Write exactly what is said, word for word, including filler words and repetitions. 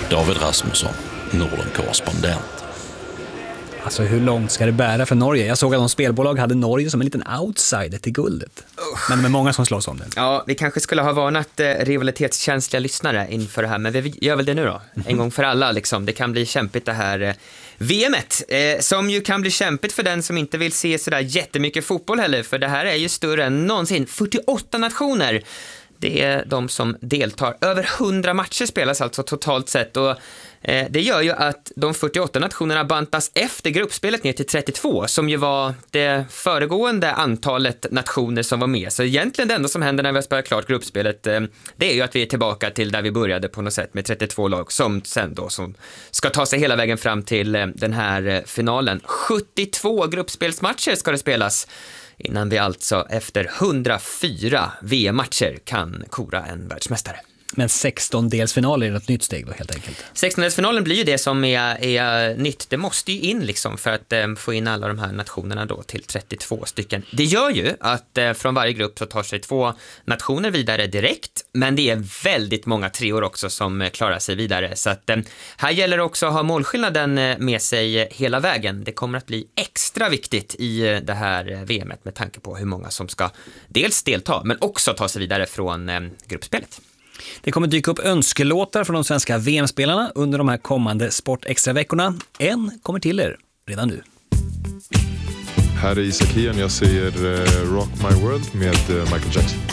David Rasmusson, Norden-korrespondent. Alltså hur långt ska det bära för Norge? Jag såg att de spelbolag hade Norge som en liten outsider till guldet. Men det är många som slåss om det. Ja, vi kanske skulle ha varnat eh, rivalitetskänsliga lyssnare inför det här, men vi gör väl det nu då. En gång för alla liksom. Det kan bli kämpigt det här eh, V M-et, eh, som ju kan bli kämpigt för den som inte vill se sådär jättemycket fotboll heller, för det här är ju större än någonsin. fyrtioåtta nationer. Det är de som deltar. Över hundra matcher spelas alltså totalt sett, och eh, det gör ju att de fyrtioåtta nationerna bantas efter gruppspelet ner till trettiotvå, som ju var det föregående antalet nationer som var med. Så egentligen det enda som händer när vi har spelat klart gruppspelet, eh, det är ju att vi är tillbaka till där vi började på något sätt med trettiotvå lag som sen då som ska ta sig hela vägen fram till eh, den här eh, finalen. sjuttiotvå gruppspelsmatcher ska det spelas innan vi alltså efter hundrafyra V M-matcher kan kora en världsmästare. Men sexton-delsfinaler är ett nytt steg då helt enkelt. sexton-delsfinalen blir ju det som är, är nytt. Det måste ju in liksom för att eh, få in alla de här nationerna då till trettiotvå stycken. Det gör ju att eh, från varje grupp så tar sig två nationer vidare direkt, men det är väldigt många treor också som eh, klarar sig vidare. Så att eh, här gäller det också att ha målskillnaden eh, med sig hela vägen. Det kommer att bli extra viktigt i eh, det här eh, V M-et med tanke på hur många som ska dels delta men också ta sig vidare från eh, gruppspelet. Det kommer dyka upp önskelåtar från de svenska V M-spelarna under de här kommande sportextraveckorna. En kommer till er redan nu. Här är Isak Hien, jag säger uh, Rock My World med uh, Michael Jackson.